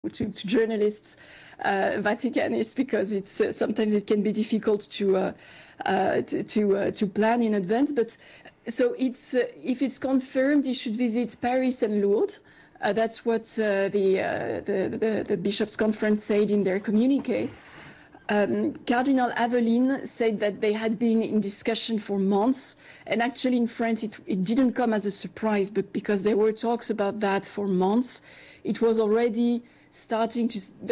to journalists, Vaticanists, because it's sometimes it can be difficult to plan in advance. But so it's if it's confirmed, he should visit Paris and Lourdes. That's what the Bishops' Conference said in their communique. Cardinal Aveline said that they had been in discussion for months, and actually in France it didn't come as a surprise, but because there were talks about that for months, it was already starting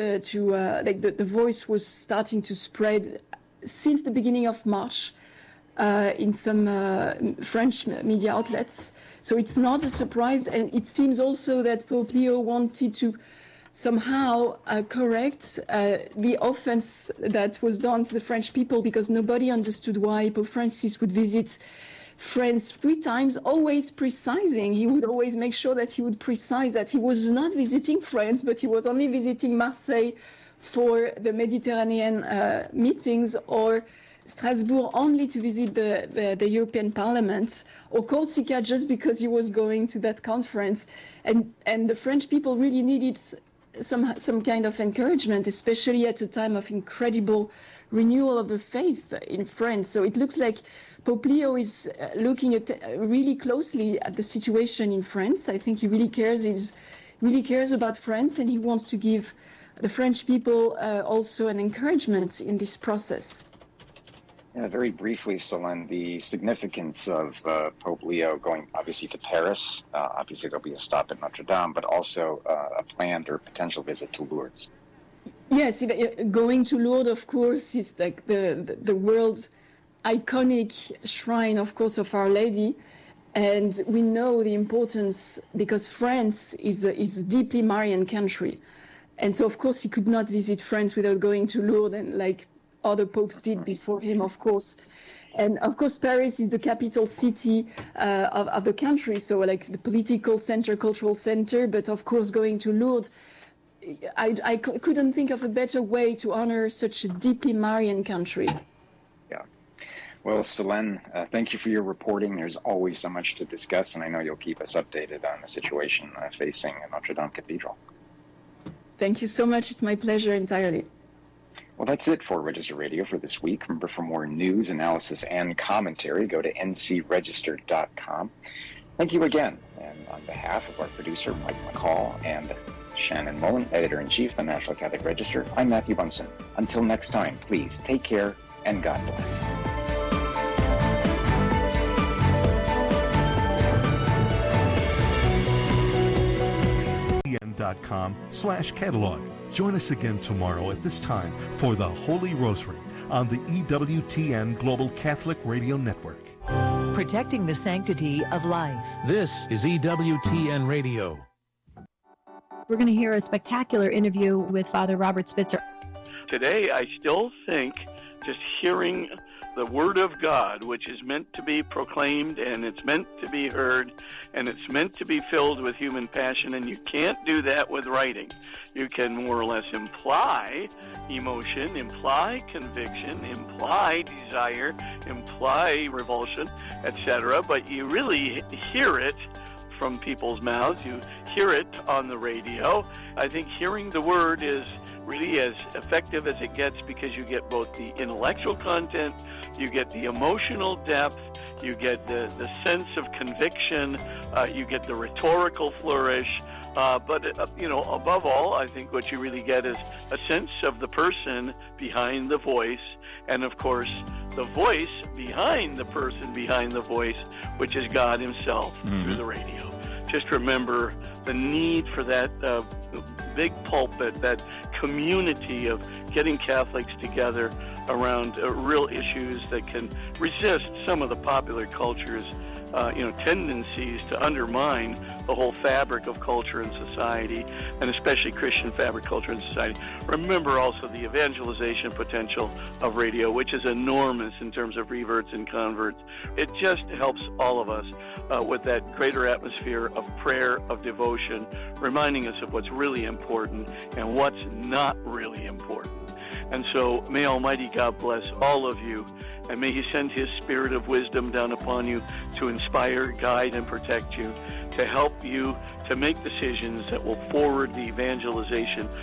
the voice was starting to spread since the beginning of March in some French media outlets. So it's not a surprise, and it seems also that Pope Leo wanted to somehow correct the offense that was done to the French people, because nobody understood why Pope Francis would visit France 3 times, always precising. He would always make sure that he would precise that he was not visiting France, but he was only visiting Marseille for the Mediterranean meetings, or Strasbourg only to visit the European Parliament, or Corsica just because he was going to that conference. And the French people really needed some kind of encouragement, especially at a time of incredible renewal of the faith in France. So it looks like Pope Leo is looking at really closely at the situation in France. I think he really cares about France, and he wants to give the French people also an encouragement in this process. Yeah, very briefly, Solène, the significance of Pope Leo going obviously to Paris. Obviously, there'll be a stop at Notre Dame, but also a planned or potential visit to Lourdes. Yes, going to Lourdes, of course, is like the world's iconic shrine, of course, of Our Lady. And we know the importance because France is a deeply Marian country. And so, of course, he could not visit France without going to Lourdes, and like other popes did before him, of course. And of course, Paris is the capital city of the country, so like the political center, cultural center. But of course, going to Lourdes, I couldn't think of a better way to honor such a deeply Marian country. Yeah. Well, Solène, thank you for your reporting. There's always so much to discuss, and I know you'll keep us updated on the situation facing Notre Dame Cathedral. Thank you so much. It's my pleasure entirely. Well, that's it for Register Radio for this week. Remember, for more news, analysis, and commentary, go to ncregister.com. Thank you again. And on behalf of our producer, Mike McCall, and Shannon Mullen, Editor-in-Chief of the National Catholic Register, I'm Matthew Bunson. Until next time, please take care and God bless. EWTN.com/catalog. Join us again tomorrow at this time for the Holy Rosary on the EWTN Global Catholic Radio Network. Protecting the sanctity of life. This is EWTN Radio. We're going to hear a spectacular interview with Father Robert Spitzer. Today, I still think just hearing the Word of God, which is meant to be proclaimed, and it's meant to be heard, and it's meant to be filled with human passion, and you can't do that with writing. You can more or less imply emotion, imply conviction, imply desire, imply revulsion, etc., but you really hear it from people's mouths. You hear it on the radio. I think hearing the Word is really as effective as it gets, because you get both the intellectual content, you get the emotional depth, you get the sense of conviction, you get the rhetorical flourish, but above all, I think what you really get is a sense of the person behind the voice, and of course, the voice behind the person behind the voice, which is God Himself through the radio. Just remember the need for that big pulpit, that community of getting Catholics together around real issues that can resist some of the popular culture's tendencies to undermine the whole fabric of culture and society, and especially Christian fabric, culture, and society. Remember also the evangelization potential of radio, which is enormous in terms of reverts and converts. It just helps all of us with that greater atmosphere of prayer, of devotion, reminding us of what's really important and what's not really important. And so may Almighty God bless all of you, and may He send His spirit of wisdom down upon you to inspire, guide, and protect you, to help you to make decisions that will forward the evangelization